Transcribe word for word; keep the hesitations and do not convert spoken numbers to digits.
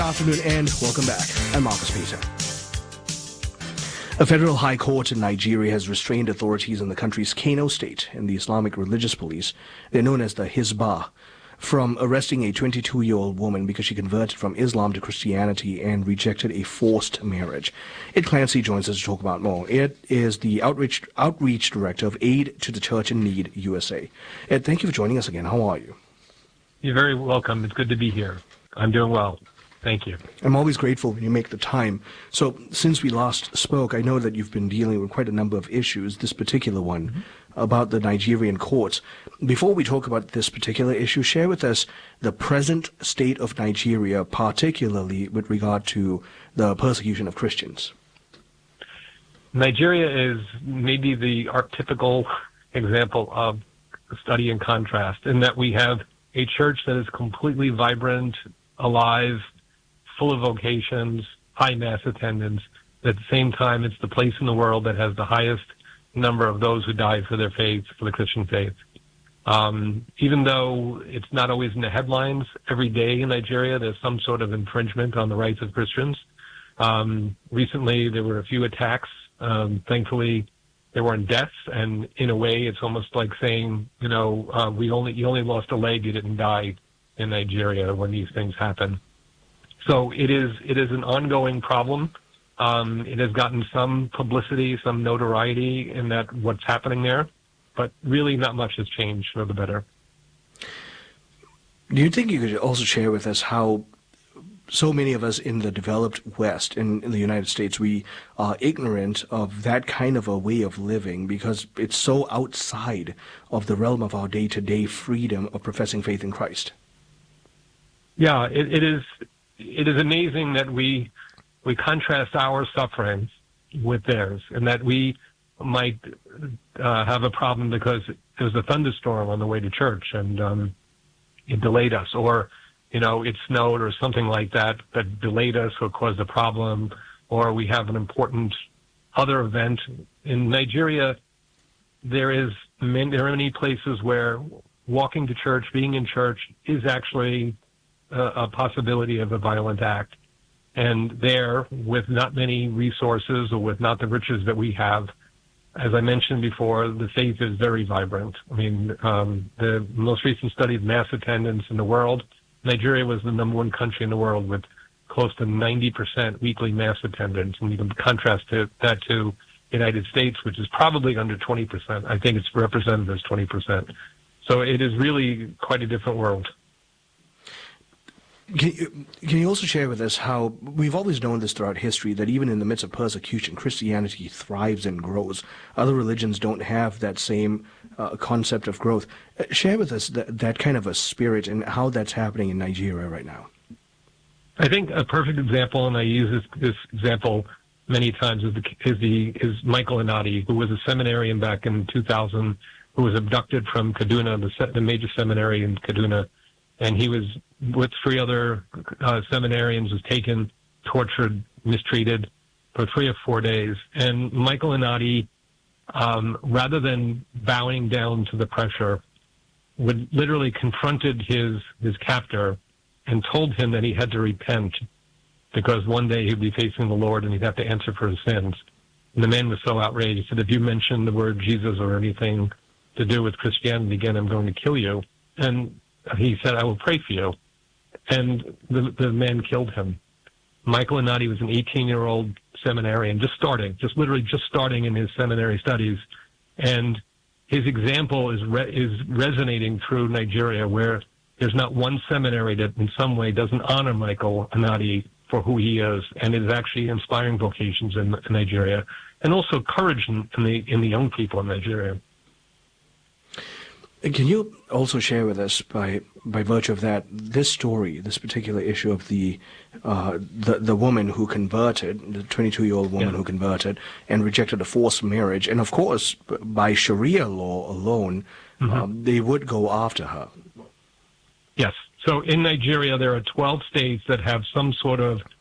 Afternoon and welcome back. I'm Marcus Peter. A federal high court in Nigeria has restrained authorities in the country's Kano state and the Islamic religious police, they're known as the Hizbah, from arresting a twenty-two-year-old woman because she converted from Islam to Christianity and rejected a forced marriage. Ed Clancy joins us to talk about more. Ed is the outreach outreach director of Aid to the Church in Need U S A. Ed, thank you for joining us again. How are you? You're very welcome. It's good to be here. I'm doing well. Thank you. I'm always grateful when you make the time. So since we last spoke, I know that you've been dealing with quite a number of issues, this particular one, mm-hmm. about the Nigerian courts. Before we talk about this particular issue, share with us the present state of Nigeria, particularly with regard to the persecution of Christians. Nigeria is maybe the archetypical example of study and contrast, in that we have a church that is completely vibrant, alive, full of vocations, high mass attendance. At the same time, it's the place in the world that has the highest number of those who died for their faith, for the Christian faith. Um, even though it's not always in the headlines, every day in Nigeria there's some sort of infringement on the rights of Christians. Um, recently there were a few attacks. Um, thankfully, there weren't deaths, and in a way it's almost like saying, you know, uh, we only you only lost a leg, you didn't die in Nigeria when these things happen. So it is it is an ongoing problem. Um, it has gotten some publicity, some notoriety in that what's happening there, but really not much has changed for the better. Do you think you could also share with us how so many of us in the developed West, in, in the United States, we are ignorant of that kind of a way of living because it's so outside of the realm of our day-to-day freedom of professing faith in Christ? Yeah, it, it is. It is amazing that we we contrast our suffering with theirs, and that we might uh, have a problem because there was a thunderstorm on the way to church and um, it delayed us, or you know it snowed or something like that that delayed us or caused a problem, or we have an important other event. In Nigeria, there is many, there are many places where walking to church, being in church, is actually a possibility of a violent act. And there, with not many resources or with not the riches that we have, as I mentioned before, the faith is very vibrant. I mean, um, the most recent study of mass attendance in the world, Nigeria was the number one country in the world with close to ninety percent weekly mass attendance. And you can contrast to, that to the United States, which is probably under twenty percent. I think it's represented as twenty percent. So it is really quite a different world. Can you, can you also share with us how we've always known this throughout history, that even in the midst of persecution, Christianity thrives and grows. Other religions don't have that same uh, concept of growth. Uh, share with us that, that kind of a spirit and how that's happening in Nigeria right now. I think a perfect example, and I use this, this example many times, is, the, is, the, is Michael Anadi, who was a seminarian back in two thousand, who was abducted from Kaduna, the, the major seminary in Kaduna, and he was with three other uh, seminarians, was taken, tortured, mistreated for three or four days. And Michael Anadi, um, rather than bowing down to the pressure, would literally confronted his, his captor and told him that he had to repent because one day he'd be facing the Lord and he'd have to answer for his sins. And the man was so outraged. He said, if you mention the word Jesus or anything to do with Christianity again, I'm going to kill you. And he said, I will pray for you. And the, the man killed him. Michael Anadi was an eighteen-year-old seminarian, just starting, just literally just starting in his seminary studies. And his example is re- is resonating through Nigeria, where there's not one seminary that in some way doesn't honor Michael Anadi for who he is, and is actually inspiring vocations in, in Nigeria, and also courage in, in the in the young people in Nigeria. Can you also share with us, by by virtue of that, this story, this particular issue of the uh, the the woman who converted, the twenty-two-year-old woman yeah. who converted and rejected a forced marriage, and of course, by Sharia law alone, mm-hmm. um, they would go after her. Yes. So in Nigeria, there are twelve states that have some sort of